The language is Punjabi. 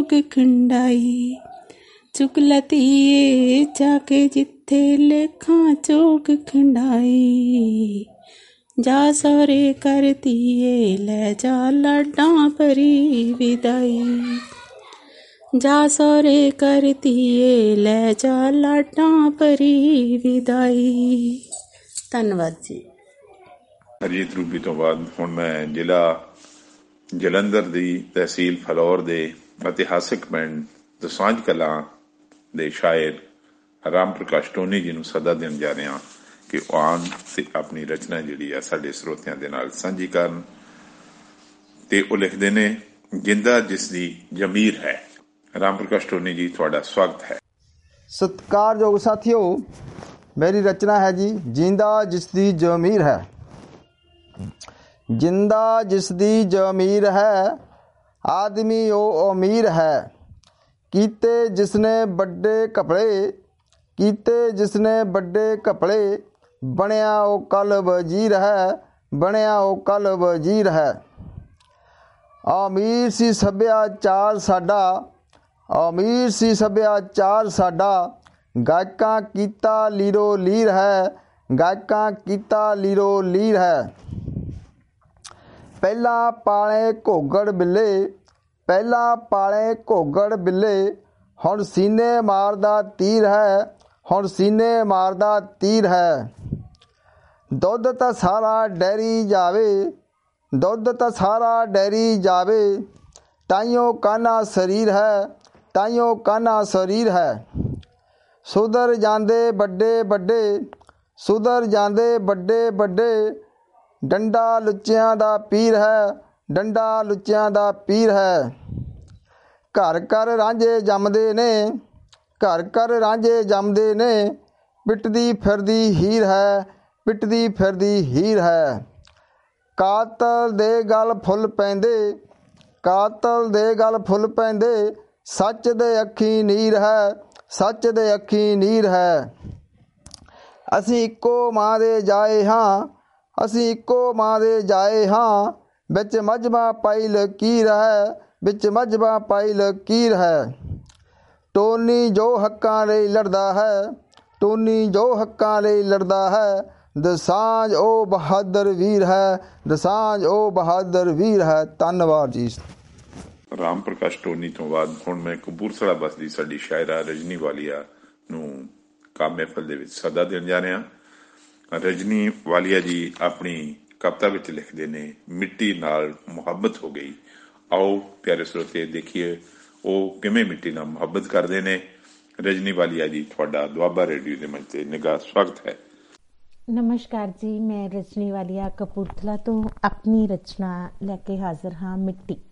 ਖੰਡਾਈ ਚੁੱਕ ਲਤੀਏ ਜਾਕੇ ਜਿੱਥੇ ਲੇਖਾਂ ਚੋਕ ਖੰਡਾਈ ਜਾ ਸਹੁਰੇ ਕਰਤੀਏ ਲੈ ਜਾ ਲਾਡਾਂ ਭਰੀ ਵਿਦਾਈ ਜਾ ਸਹੁਰੇ ਕਰਤੀਏ ਲੈ ਜਾ ਲਾਡਾਂ ਭਰੀ ਵਿਦਾਈ। ਧੰਨਵਾਦ ਜੀ। ਹਰਜੀਤ ਰੂਬੀ ਤੋਂ ਬਾਅਦ ਹੁਣ ਮੈਂ ਜ਼ਿਲ੍ਹਾ ਜਲੰਧਰ ਦੀ ਤਹਿਸੀਲ ਫਲੌਰ ਦੇ ਇਤਿਹਾਸਿਕ ਪਿੰਡ ਦਸਾਂਝ ਕਲਾਂ ਦੇ ਸ਼ਾਇਰ ਰਾਮ ਪ੍ਰਕਾਸ਼ ਟੋਨੀ ਜੀ ਨੂੰ ਸੱਦਾ ਦੇਣ ਜਾ ਰਿਹਾ ਕਿ ਉਹ ਆਉਣ ਤੇ ਆਪਣੀ ਰਚਨਾ ਜਿਹੜੀ ਆ ਸਾਡੇ ਸਰੋਤਿਆਂ ਦੇ ਨਾਲ ਸਾਂਝੀ ਕਰਨ। ਤੇ ਉਹ ਲਿਖਦੇ ਨੇ, ਜਿੰਦਾ ਜਿਸ ਦੀ ਜ਼ਮੀਰ ਹੈ। ਰਾਮ ਪ੍ਰਕਾਸ਼ ਟੋਨੀ ਜੀ, ਤੁਹਾਡਾ ਸਵਾਗਤ ਹੈ। ਸਤਿਕਾਰਯੋਗ ਸਾਥੀਓ, ਮੇਰੀ ਰਚਨਾ ਹੈ ਜੀ ਜਿੰਦਾ ਜਿਸ ਦੀ ਜ਼ਮੀਰ ਹੈ। जिंदा जिसदी जमीर है आदमी ओ अमीर है। कीते जिसने बड़े कपड़े कीते जिसने बड़े कपड़े बनया ओ कल वजीर है बनया ओ कल वजीर है। अमीर सी सभ्याचार साडा अमीर सी सभ्याचार साडा गायकां कीता लीरो लीर है गायकां कीता लीरो लीर है। ਪਹਿਲਾਂ ਪਾਲੇ ਘੋਗੜ ਬਿੱਲੇ ਪਹਿਲਾਂ ਪਾਲੇ ਘੋਗੜ ਬਿੱਲੇ ਹੁਣ ਸੀਨੇ ਮਾਰਦਾ ਤੀਰ ਹੈ ਹੁਣ ਸੀਨੇ ਮਾਰਦਾ ਤੀਰ ਹੈ। ਦੁੱਧ ਤਾਂ ਸਾਰਾ ਡੈਰੀ ਜਾਵੇ ਦੁੱਧ ਤਾਂ ਸਾਰਾ ਡੈਰੀ ਜਾਵੇ ਤਾਈਓ ਕਾਨਾ ਸਰੀਰ ਹੈ ਤਾਈਓ ਕਾਨਾ ਸਰੀਰ ਹੈ। ਸੁਧਰ ਜਾਂਦੇ ਵੱਡੇ ਵੱਡੇ ਸੁਧਰ ਜਾਂਦੇ ਵੱਡੇ ਵੱਡੇ ਡੰਡਾ ਲੁੱਚਿਆਂ ਦਾ ਪੀਰ ਹੈ ਡੰਡਾ ਲੁੱਚਿਆਂ ਦਾ ਪੀਰ ਹੈ। ਘਰ ਘਰ ਰਾਂਝੇ ਜੰਮਦੇ ਨੇ ਘਰ ਘਰ ਰਾਂਝੇ ਜੰਮਦੇ ਨੇ ਪਿੱਟਦੀ ਫਿਰਦੀ ਹੀਰ ਹੈ ਪਿੱਟਦੀ ਫਿਰਦੀ ਹੀਰ ਹੈ। ਕਾਤਲ ਦੇ ਗਲ ਫੁੱਲ ਪੈਂਦੇ ਕਾਤਲ ਦੇ ਗਲ ਫੁੱਲ ਪੈਂਦੇ ਸੱਚ ਦੇ ਅੱਖੀਂ ਨੀਰ ਹੈ ਸੱਚ ਦੇ ਅੱਖੀਂ ਨੀਰ ਹੈ। ਅਸੀਂ ਇੱਕੋ ਮਾਂ ਦੇ ਜਾਏ ਹਾਂ ਅਸੀਂ ਇੱਕੋ ਮਾਂ ਦੇ ਜਾਏ ਹਾਂ ਵਿੱਚ ਮਜ਼੍ਹਬਾਂ ਪਾਈ ਲਕੀਰ ਹੈ ਵਿੱਚ ਮਜ਼੍ਹਬਾਂ ਪਾਈ ਲਕੀਰ ਹੈ। ਟੋਨੀ ਜੋ ਹੱਕਾਂ ਲਈ ਲੜਦਾ ਹੈ ਟੋਨੀ ਜੋ ਹੱਕਾਂ ਲਈ ਲੜਦਾ ਹੈ ਦਸਾਂਝ ਉਹ ਬਹਾਦਰ ਵੀਰ ਹੈ ਦਸਾਂਝ ਉਹ ਬਹਾਦਰ ਵੀਰ ਹੈ। ਧੰਨਵਾਦ ਜੀ। ਰਾਮ ਪ੍ਰਕਾਸ਼ ਟੋਨੀ ਤੋਂ ਬਾਅਦ ਹੁਣ ਮੈਂ ਕਪੂਰਥਲਾ ਬਸਦੀ ਸਾਡੀ ਸ਼ਾਇਰਾ ਰਜਨੀ ਵਾਲੀਆ ਨੂੰ ਕਾਮ ਮਹਿਫਲ ਦੇ ਵਿੱਚ ਸੱਦਾ ਦੇਣ ਜਾ ਰਿਹਾ। ਰਜਨੀ ਵਾਲੀਆ ਜੀ ਆਪਣੀ ਕਵਿਤਾ ਵਿੱਚ ਲਿਖਦੇ ਨੇ, ਮਿੱਟੀ ਨਾਲ ਮੁਹੱਬਤ ਹੋ ਗਈ। ਆਓ ਪਿਆਰੇ ਸਰੋਤੇ ਦੇਖੀਏ ਉਹ ਕਿਵੇਂ ਮਿੱਟੀ ਨਾਲ ਮੁਹੱਬਤ ਕਰਦੇ ਨੇ। ਰਜਨੀ ਵਾਲੀਆ ਜੀ, ਤੁਹਾਡਾ ਦੁਆਬਾ ਰੇਡੀਓ ਦੇ ਮੰਚ ਤੇ ਨਿੱਘਾ ਸਵਾਗਤ ਹੈ। ਨਮਸਕਾਰ ਜੀ, ਮੈਂ ਰਜਨੀ ਵਾਲੀਆ ਕਪੂਰਥਲਾ ਤੋਂ ਆਪਣੀ ਰਚਨਾ ਲੈ ਕੇ ਹਾਜ਼ਰ ਹਾਂ, ਮਿੱਟੀ।